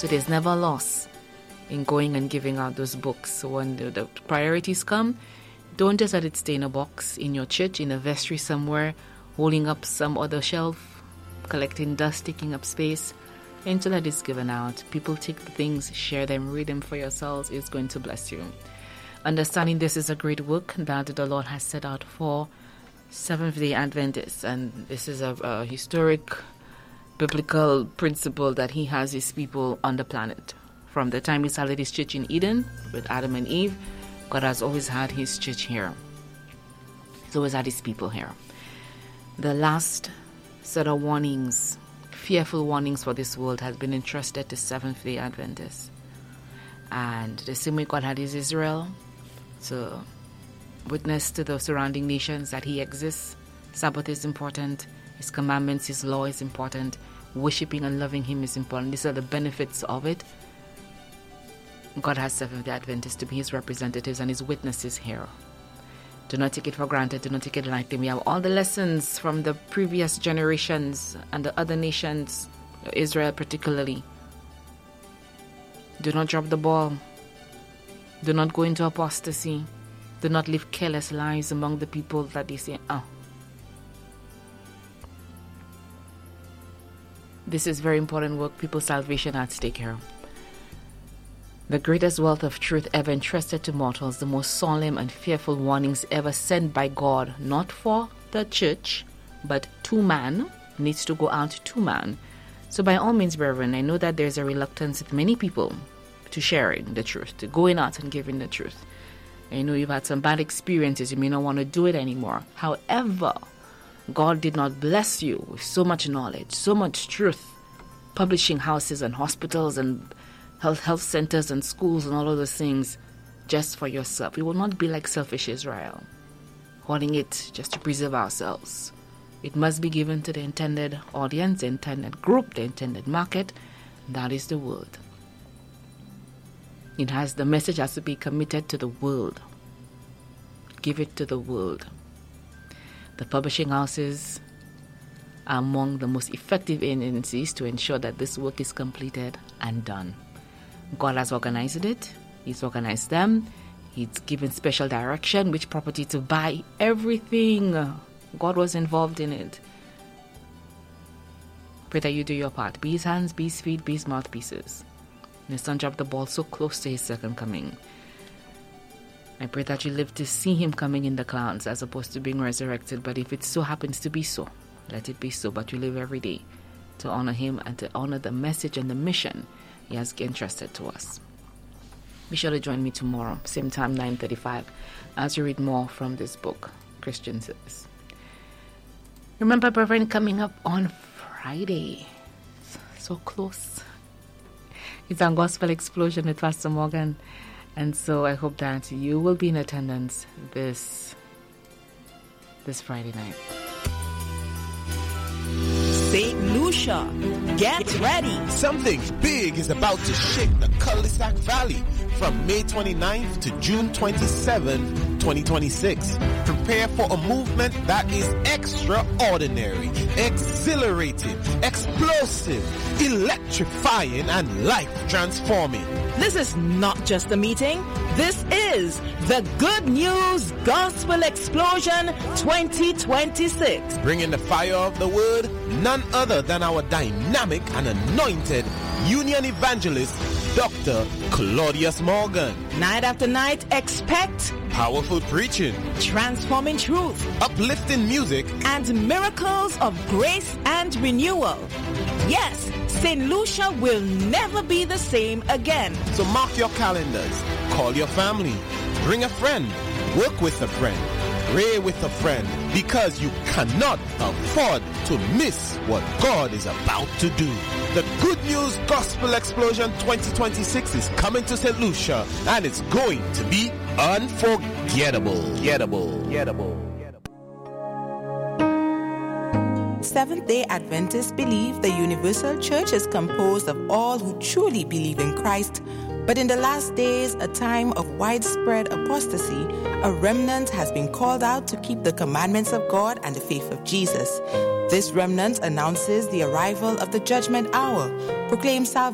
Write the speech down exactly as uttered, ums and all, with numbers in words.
So there's never a loss in going and giving out those books. So when the, the priorities come, don't just let it stay in a box in your church, in a vestry somewhere, holding up some other shelf, collecting dust, taking up space, until that is given out. People take the things, share them, read them for yourselves. It's going to bless you. Understanding this is a great work that the Lord has set out for Seventh-day Adventists, and this is a, a historic biblical principle that He has His people on the planet. From the time He started His church in Eden with Adam and Eve, God has always had His church here. He's always had His people here. The last set of warnings, fearful warnings for this world, has been entrusted to Seventh-day Adventists. And the same way God had His Israel to witness to the surrounding nations that He exists. Sabbath is important. His commandments, His law is important. Worshipping and loving Him is important. These are the benefits of it. God has Seventh-day Adventists to be His representatives and His witnesses here. Do not take it for granted. Do not take it lightly. We have all the lessons from the previous generations and the other nations, Israel particularly. Do not drop the ball. Do not go into apostasy. Do not live careless lives among the people that they say, oh. This is very important work. People's salvation at stake here. The greatest wealth of truth ever entrusted to mortals, the most solemn and fearful warnings ever sent by God, not for the church, but to man, needs to go out to man. So by all means, brethren, I know that there's a reluctance with many people to sharing the truth, to going out and giving the truth. I know you've had some bad experiences. You may not want to do it anymore. However, God did not bless you with so much knowledge, so much truth, publishing houses and hospitals and health health centers and schools and all of those things just for yourself. We will not be like selfish Israel, hoarding it just to preserve ourselves. It must be given to the intended audience, the intended group, the intended market. That is the world. It has, the message has to be committed to the world. Give it to the world. The publishing houses are among the most effective agencies to ensure that this work is completed and done. God has organized it. He's organized them. He's given special direction, which property to buy, everything. God was involved in it. Pray that you do your part. Be His hands, be His feet, be His mouthpieces. His Son dropped the ball so close to His second coming. I pray that you live to see Him coming in the clouds as opposed to being resurrected. But if it so happens to be so, let it be so. But you live every day to honor Him and to honor the message and the mission He has entrusted to us. Be sure to join me tomorrow, same time, nine thirty-five, as you read more from this book, Christian Service. Remember, brethren, coming up on Friday, so close. It's our Gospel Explosion with Pastor Morgan. And so I hope that you will be in attendance this, this Friday night. Saint Lucia, get ready. Something big is about to shake the Cul-de-Sac Valley from May twenty-ninth to June twenty-seventh, twenty twenty-six. Prepare for a movement that is extraordinary, exhilarating, explosive, electrifying, and life-transforming. This is not just a meeting. This is the Good News Gospel Explosion twenty twenty-six. Bringing the fire of the word, none other than our dynamic and anointed Union Evangelist, Doctor Claudius Morgan. Night after night, expect powerful preaching, transforming truth, uplifting music, and miracles of grace and renewal. Yes, Saint Lucia will never be the same again. So mark your calendars, call your family, bring a friend, work with a friend, pray with a friend, because you cannot afford to miss what God is about to do. The Good News Gospel Explosion twenty twenty-six is coming to Saint Lucia, and it's going to be unforgettable. Gettable. Gettable. Seventh-day Adventists believe the universal church is composed of all who truly believe in Christ, but in the last days, a time of widespread apostasy, a remnant has been called out to keep the commandments of God and the faith of Jesus. This remnant announces the arrival of the judgment hour, proclaims salvation